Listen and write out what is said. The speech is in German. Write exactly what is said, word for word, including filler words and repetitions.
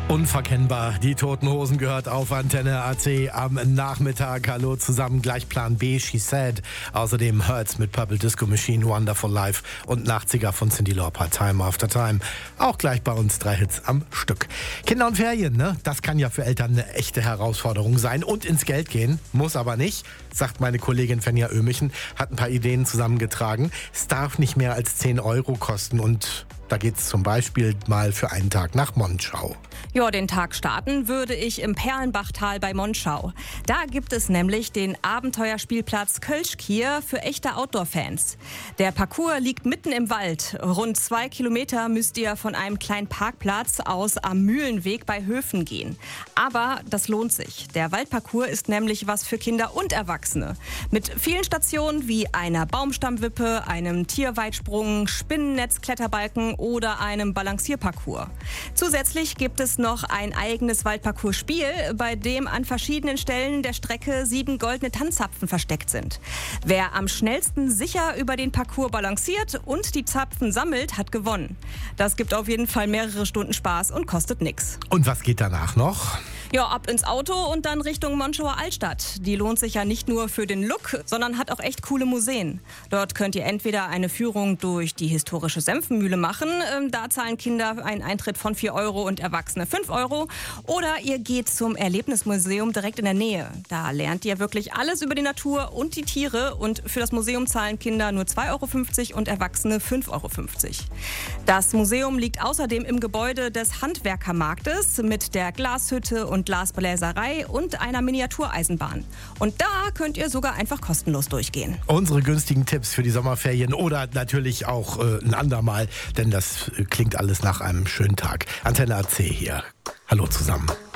Unverkennbar, die Toten Hosen gehört auf Antenne A C am Nachmittag. Hallo zusammen, gleich Plan B, She Said. Außerdem Hurts mit Purple Disco Machine, Wonderful Life und Nachziger von Cyndi Lauper, Time After Time. Auch gleich bei uns drei Hits am Stück. Kinder und Ferien, ne? Das kann ja für Eltern eine echte Herausforderung sein und ins Geld gehen, muss aber nicht, sagt meine Kollegin Fenja Ömichen, hat ein paar Ideen zusammengetragen. Es darf nicht mehr als zehn Euro kosten und da geht's zum Beispiel mal für einen Tag nach Monschau. Ja, den Tag starten würde ich im Perlenbachtal bei Monschau. Da gibt es nämlich den Abenteuerspielplatz Kölschkier für echte Outdoor-Fans. Der Parcours liegt mitten im Wald. Rund zwei Kilometer müsst ihr von einem kleinen Parkplatz aus am Mühlenweg bei Höfen gehen. Aber das lohnt sich. Der Waldparcours ist nämlich was für Kinder und Erwachsene. Mit vielen Stationen wie einer Baumstammwippe, einem Tierweitsprung, Spinnennetz-Kletterbalken oder einem Balancierparcours. Zusätzlich gibt es noch ein eigenes Waldparcours-Spiel, bei dem an verschiedenen Stellen der Strecke sieben goldene Tanzzapfen versteckt sind. Wer am schnellsten sicher über den Parcours balanciert und die Zapfen sammelt, hat gewonnen. Das gibt auf jeden Fall mehrere Stunden Spaß und kostet nichts. Und was geht danach noch? Ja, ab ins Auto und dann Richtung Monschauer Altstadt. Die lohnt sich ja nicht nur für den Look, sondern hat auch echt coole Museen. Dort könnt ihr entweder eine Führung durch die historische Senftenmühle machen. Da zahlen Kinder einen Eintritt von vier Euro und Erwachsene fünf Euro. Oder ihr geht zum Erlebnismuseum direkt in der Nähe. Da lernt ihr wirklich alles über die Natur und die Tiere. Und für das Museum zahlen Kinder nur zwei Euro fünfzig und Erwachsene fünf Euro fünfzig. Das Museum liegt außerdem im Gebäude des Handwerkermarktes mit der Glashütte und und Glasbläserei und einer Miniatureisenbahn. Und da könnt ihr sogar einfach kostenlos durchgehen. Unsere günstigen Tipps für die Sommerferien oder natürlich auch äh, ein andermal, denn das äh, klingt alles nach einem schönen Tag. Antenne A C hier. Hallo zusammen.